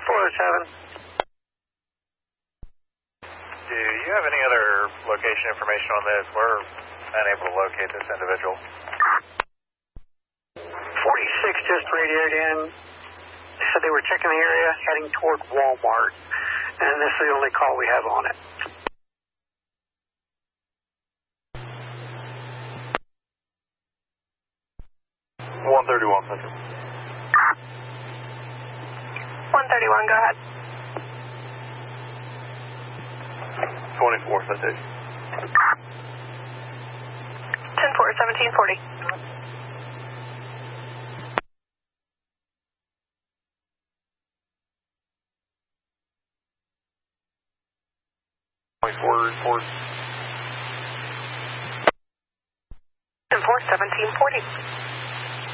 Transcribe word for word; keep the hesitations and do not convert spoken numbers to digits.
four oh seven. Do you have any other location information on this? We're unable to locate this individual. forty-six just radioed in. They said they were checking the area, heading toward Walmart. And this is the only call we have on it. one thirty-one, Central. one thirty-one, go ahead. twenty-four, citation. ten four, seventeen forty. twenty-four, report. ten four, seventeen forty.